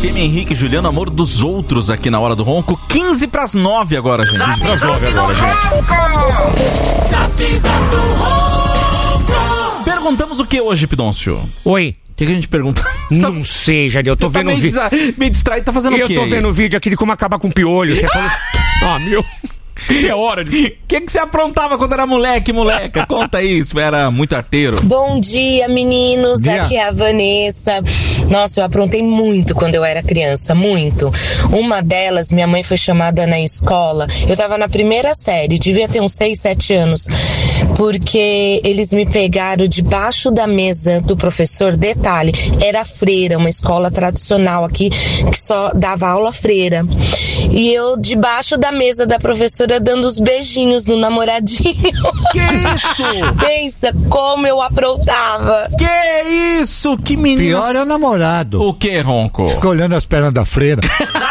FM, Henrique e Juliano, amor dos outros aqui na Hora do Ronco. 15:09 agora, gente. 15:09 agora, gente. Perguntamos o que hoje, Pidoncio? Oi. O que a gente pergunta? Não sei, Jade, eu tô vendo meio vídeo. meio distraído, tá fazendo o quê? Eu tô vendo o vídeo aqui de como acabar com piolho. Você falou. Ah, meu. Isso é hora de. O que você aprontava quando era moleca? Conta isso, era muito arteiro. Bom dia, meninos. Aqui é a Vanessa. Nossa, eu aprontei muito quando eu era criança, muito. Uma delas, minha mãe foi chamada na escola. Eu tava na primeira série, devia ter uns 6, 7 anos. Porque eles me pegaram debaixo da mesa do professor. Detalhe, era freira, uma escola tradicional aqui que só dava aula freira. E eu debaixo da mesa da professora dando os beijinhos no namoradinho. Que isso? Pensa como eu aprontava. Que isso? Que menina. Pior é o namorado. O que, Ronco? Fica olhando as pernas da freira.